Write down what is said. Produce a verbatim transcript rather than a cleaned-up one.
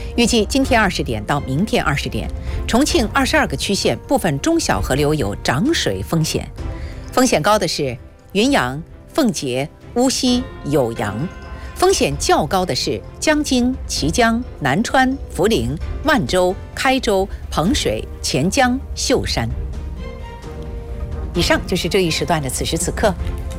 预计今天二十点到明天二十点，重庆二十二个区县部分中小河流有涨水风险，风险高的是云阳、奉节、乌溪、酉阳。风险较高的是江津、綦江、南川、涪陵、万州、开州、彭水、钱江、秀山。以上就是这一时段的此时此刻。